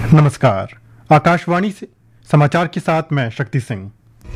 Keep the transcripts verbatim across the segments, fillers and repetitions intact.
नमस्कार। आकाशवाणी से समाचार के साथ मैं शक्ति सिंह।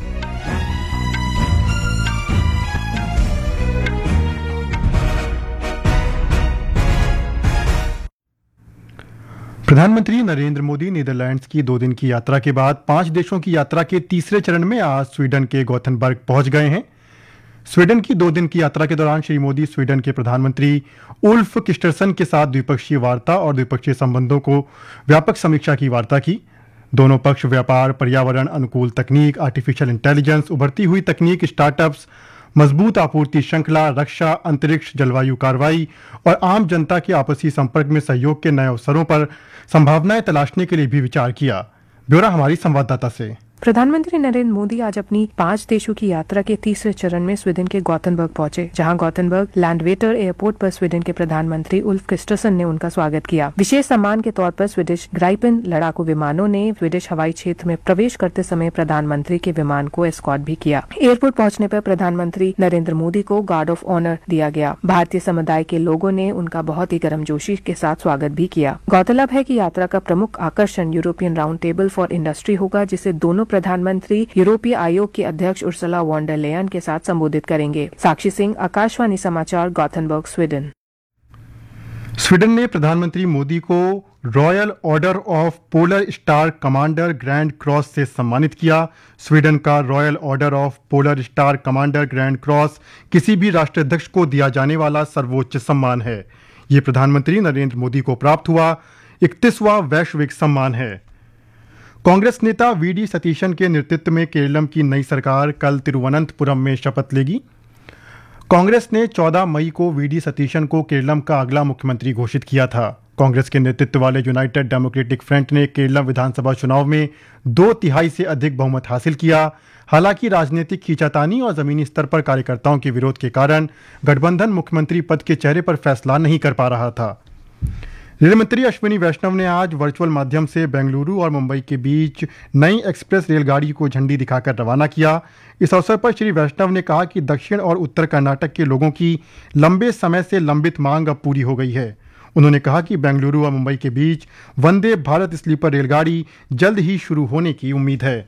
प्रधानमंत्री नरेंद्र मोदी नीदरलैंड्स की दो दिन की यात्रा के बाद पांच देशों की यात्रा के तीसरे चरण में आज स्वीडन के गोथेनबर्ग पहुंच गए हैं। स्वीडन की दो दिन की यात्रा के दौरान श्री मोदी स्वीडन के प्रधानमंत्री उल्फ क्रिस्टरसन के साथ द्विपक्षीय वार्ता और द्विपक्षीय संबंधों को व्यापक समीक्षा की वार्ता की। दोनों पक्ष व्यापार, पर्यावरण अनुकूल तकनीक, आर्टिफिशियल इंटेलिजेंस, उभरती हुई तकनीक, स्टार्टअप्स, मजबूत आपूर्ति श्रृंखला, रक्षा, अंतरिक्ष, जलवायु कार्रवाई और आम जनता के आपसी संपर्क में सहयोग के नए अवसरों पर संभावनाएं तलाशने के लिए भी विचार किया। ब्यौरा हमारी संवाददाता से। प्रधानमंत्री नरेंद्र मोदी आज अपनी पांच देशों की यात्रा के तीसरे चरण में स्वीडन के गोथेनबर्ग पहुंचे, जहां गोथेनबर्ग लैंडवेटर एयरपोर्ट पर स्वीडन के प्रधानमंत्री उल्फ क्रिस्टरसन ने उनका स्वागत किया। विशेष सम्मान के तौर पर स्वीडिश ग्राइपेन लड़ाकू विमानों ने स्वीडिश हवाई क्षेत्र में प्रवेश करते समय प्रधानमंत्री के विमान को एस्कॉर्ट भी किया। एयरपोर्ट पहुंचने पर प्रधानमंत्री नरेंद्र मोदी को गार्ड ऑफ ऑनर दिया गया। भारतीय समुदाय के लोगों ने उनका बहुत ही गर्मजोशी के साथ स्वागत भी किया। गौरतलब है कि यात्रा का प्रमुख आकर्षण European round table for industry होगा, जिसे दोनों प्रधानमंत्री यूरोपीय आयोग की अध्यक्ष उर्सुला वॉन डर लेयन के साथ संबोधित करेंगे। साक्षी सिंह, आकाशवाणी समाचार, गोथेनबर्ग, स्वीडन। स्वीडन ने प्रधानमंत्री मोदी को royal order of polar star commander grand cross से सम्मानित किया। स्वीडन का royal order of polar star commander grand cross किसी भी राष्ट्राध्यक्ष को दिया जाने वाला सर्वोच्च सम्मान है। ये प्रधानमंत्री नरेंद्र मोदी को प्राप्त हुआ इकतीसवां वैश्विक सम्मान है। कांग्रेस नेता वी डी सतीशन के नेतृत्व में केरलम की नई सरकार कल तिरुवनंतपुरम में शपथ लेगी। कांग्रेस ने चौदह मई को वी डी सतीशन को केरलम का अगला मुख्यमंत्री घोषित किया था। कांग्रेस के नेतृत्व वाले यूनाइटेड डेमोक्रेटिक फ्रंट ने केरलम विधानसभा चुनाव में दो तिहाई से अधिक बहुमत हासिल किया। हालांकि राजनीतिक खींचातानी और जमीनी स्तर पर कार्यकर्ताओं के विरोध के कारण गठबंधन मुख्यमंत्री पद के चेहरे पर फैसला नहीं कर पा रहा था। रेल मंत्री अश्विनी वैष्णव ने आज वर्चुअल माध्यम से बेंगलुरु और मुंबई के बीच नई एक्सप्रेस रेलगाड़ी को झंडी दिखाकर रवाना किया। इस अवसर पर श्री वैष्णव ने कहा कि दक्षिण और उत्तर कर्नाटक के लोगों की लंबे समय से लंबित मांग अब पूरी हो गई है। उन्होंने कहा कि बेंगलुरु और मुंबई के बीच वंदे भारत स्लीपर रेलगाड़ी जल्द ही शुरू होने की उम्मीद है।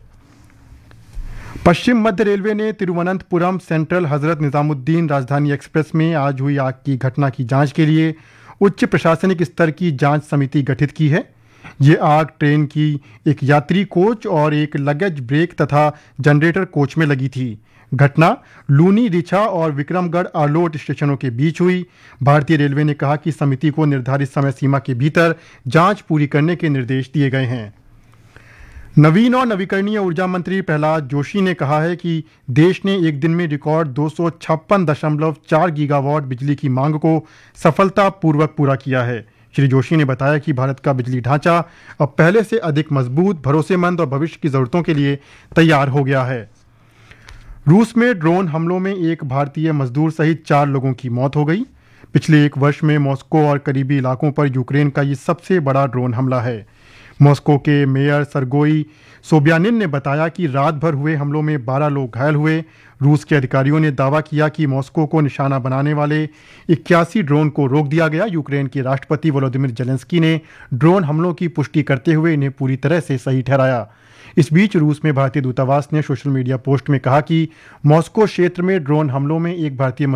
पश्चिम मध्य रेलवे ने तिरुवनंतपुरम सेंट्रल हजरत निजामुद्दीन राजधानी एक्सप्रेस में आज हुई आग की घटना की जांच के लिए उच्च प्रशासनिक स्तर की जांच समिति गठित की है। ये आग ट्रेन की एक यात्री कोच और एक लगेज ब्रेक तथा जनरेटर कोच में लगी थी। घटना लूनी रिछा और विक्रमगढ़ आलोट स्टेशनों के बीच हुई। भारतीय रेलवे ने कहा कि समिति को निर्धारित समय सीमा के भीतर जांच पूरी करने के निर्देश दिए गए हैं। नवीन और नवीकरणीय ऊर्जा मंत्री प्रहलाद जोशी ने कहा है कि देश ने एक दिन में रिकॉर्ड दो सौ छप्पन दशमलव चार गीगावाट बिजली की मांग को सफलतापूर्वक पूरा किया है। श्री जोशी ने बताया कि भारत का बिजली ढांचा अब पहले से अधिक मजबूत, भरोसेमंद और भविष्य की जरूरतों के लिए तैयार हो गया है। रूस में ड्रोन हमलों में एक भारतीय मजदूर सहित चार लोगों की मौत हो गई। पिछले एक वर्ष में मॉस्को और करीबी इलाकों पर यूक्रेन का ये सबसे बड़ा ड्रोन हमला है। मॉस्को के मेयर सरगोई सोब्यानिन ने बताया कि रात भर हुए हमलों में बारह लोग घायल हुए। रूस के अधिकारियों ने दावा किया कि मॉस्को को निशाना बनाने वाले इक्यासी ड्रोन को रोक दिया गया। यूक्रेन के राष्ट्रपति वोलोदिमिर जेलेंस्की ने ड्रोन हमलों की पुष्टि करते हुए इन्हें पूरी तरह से सही ठहराया। इस बीच रूस में भारतीय दूतावास ने सोशल मीडिया पोस्ट में कहा कि मॉस्को क्षेत्र में ड्रोन हमलों में एक भारतीय